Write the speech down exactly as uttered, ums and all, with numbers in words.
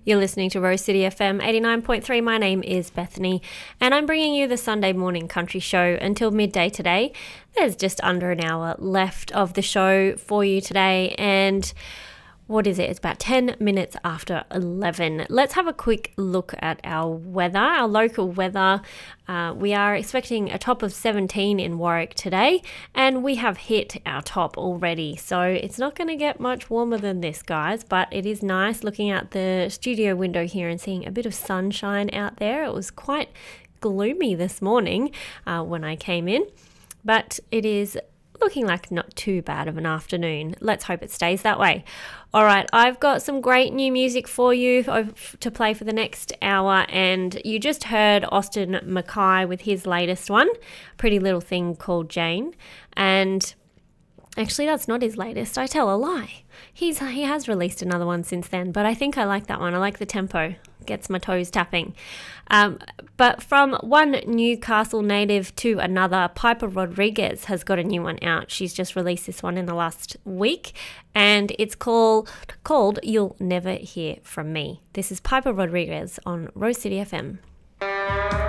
You're listening to Rose City F M eighty-nine point three. My name is Bethany, and I'm bringing you the Sunday morning country show until midday today. There's just under an hour left of the show for you today, and what is it? It's about ten minutes after eleven. Let's have a quick look at our weather, our local weather. Uh, we are expecting a top of seventeen in Warwick today, and we have hit our top already. So it's not going to get much warmer than this, guys, but it is nice looking out the studio window here and seeing a bit of sunshine out there. It was quite gloomy this morning uh, when I came in, but it is looking like not too bad of an afternoon. Let's hope it stays that way. All right, I've got some great new music for you to play for the next hour, and you just heard Austin Mackay with his latest one, Pretty Little Thing Called Jane, and actually that's not his latest. I tell a lie. He's he has released another one since then, but I think I like that one. I like the tempo. Gets my toes tapping. Um, but from one Newcastle native to another, Piper Rodriguez has got a new one out. She's just released this one in the last week, and it's called called You'll Never Hear From Me. This is Piper Rodriguez on Rose City F M.